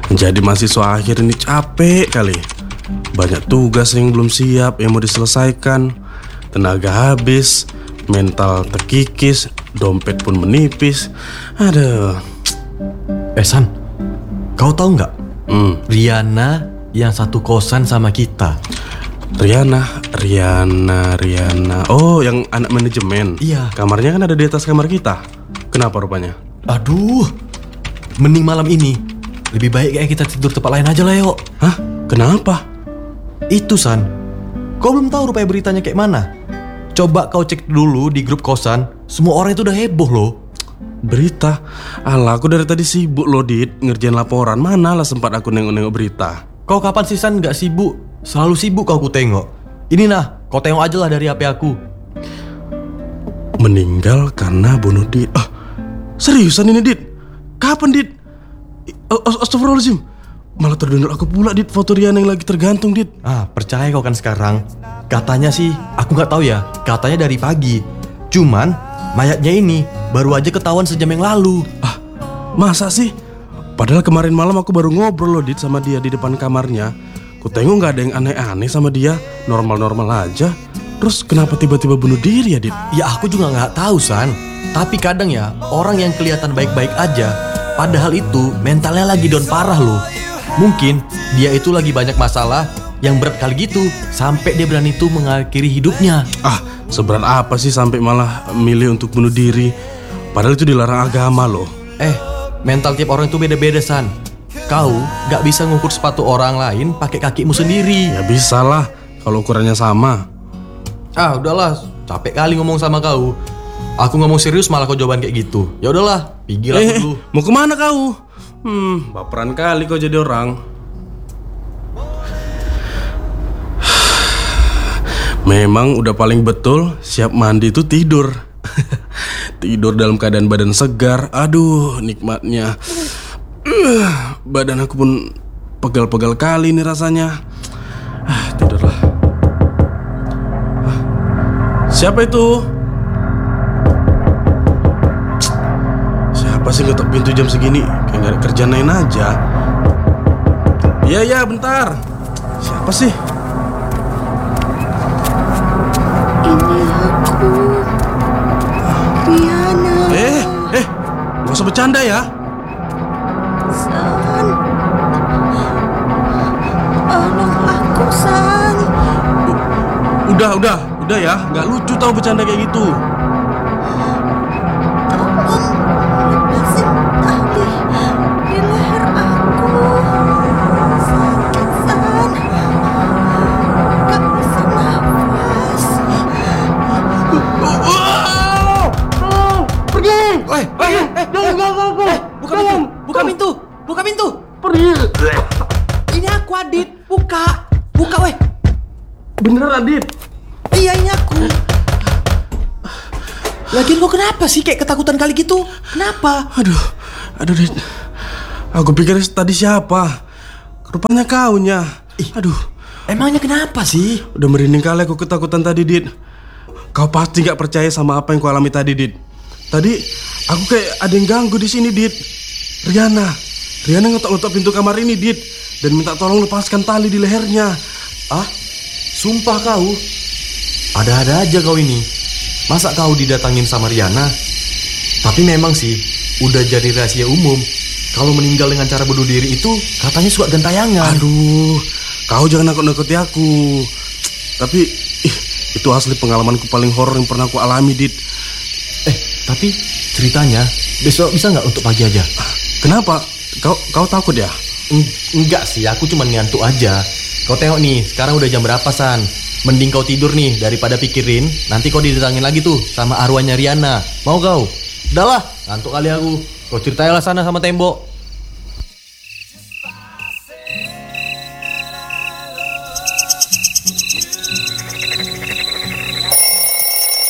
Jadi mahasiswa akhir ini capek kali. Banyak tugas yang belum siap yang mau diselesaikan. Tenaga habis, mental terkikis, dompet pun menipis. Aduh. San, kau tahu nggak? Riana yang satu kosan sama kita. Riana. Oh, yang anak manajemen. Iya. Kamarnya kan ada di atas kamar kita. Kenapa rupanya? Aduh, mending malam ini lebih baik kayak kita tidur tempat lain aja lah yuk. Hah? Kenapa? Itu San, kau belum tahu rupanya beritanya kayak mana? Coba kau cek dulu di grup kosan, semua orang itu udah heboh loh. Berita? Alah, aku dari tadi sibuk loh, Dit, ngerjain laporan. Mana lah sempat aku nengok-nengok berita. Kau kapan sih San nggak sibuk? Selalu sibuk kau ku tengok. Ini nah, kau tengok aja lah dari HP aku. Meninggal karena bunuh diri. Ah, seriusan ini, Dit? Kapan, Dit? Astagfirullahaladzim. Malah terdengar aku pula, Dit, foto Riana yang lagi tergantung, Dit. Percaya kau kan sekarang. Katanya sih, aku nggak tahu ya. Katanya dari pagi. Cuman mayatnya ini baru aja ketahuan sejam yang lalu. Masa sih? Padahal kemarin malam aku baru ngobrol loh, Dit, sama dia di depan kamarnya. Ku tengok nggak ada yang aneh-aneh sama dia, normal-normal aja. Terus kenapa tiba-tiba bunuh diri ya, Dit? Ya aku juga nggak tahu San. Tapi kadang ya orang yang kelihatan baik-baik aja, padahal itu mentalnya lagi down parah loh. Mungkin dia itu lagi banyak masalah yang berat kali gitu, sampai dia berani tuh mengakhiri hidupnya. Seberat apa sih sampai malah milih untuk bunuh diri? Padahal itu dilarang agama loh. Mental tiap orang itu beda-beda San. Kau gak bisa ngukur sepatu orang lain pakai kakimu sendiri. Ya bisa lah, kalau ukurannya sama. Udahlah, capek kali ngomong sama kau. Aku ngomong serius malah kau jawaban kayak gitu. Ya udahlah, pinggir aku dulu. Mau kemana kau? Baperan kali kau jadi orang. Memang udah paling betul siap mandi itu tidur. Tidur dalam keadaan badan segar. Aduh, nikmatnya. Badan aku pun pegal-pegal kali nih rasanya. Tidurlah. Siapa itu? Siapa sih ngetok pintu jam segini? Kayak gak ada kerjaan lain aja. Iya, bentar. Siapa sih? Ini aku, Riana. Gak usah bercanda ya. San, tolong aku San. Udah ya. Gak lucu tau bercanda kayak gitu. Tolong lepasin tali di leher aku. Sakit San, gak bisa nafas. Pergi! Buka pintu. Pergi! Ini aku Adit, buka weh. Bener Adit? Iya ini aku. Lagian kok kenapa sih kayak ketakutan kali gitu? Kenapa? Aduh Dit. Aku pikir tadi siapa? Rupanya kaunya. Aduh, Emangnya kenapa sih? udah merinding kali aku ketakutan tadi, Dit. Kau pasti gak percaya sama apa yang ku alami tadi, Dit. Tadi aku kayak ada yang ganggu di sini, Dit. Riana ngetok-ngetok pintu kamar ini, Dit, dan minta tolong lepaskan tali di lehernya. Sumpah kau. Ada-ada aja kau ini. Masa kau didatangin sama Riana? Tapi memang sih udah jadi rahasia umum kalau meninggal dengan cara bunuh diri itu katanya suka gentayangan. Aduh, kau jangan nakut-nakuti aku. Tapi itu asli pengalamanku paling horor yang pernah aku alami, Dit. Tapi ceritanya besok bisa nggak untuk pagi aja? Kenapa? Kau takut ya? Enggak sih, aku cuma ngantuk aja. Kau tengok nih, sekarang udah jam berapa San? Mending kau tidur nih daripada pikirin nanti kau didatangin lagi tuh sama arwahnya Riana. Mau kau? Udahlah, ngantuk kali aku. Kau ceritainlah sana sama tembok.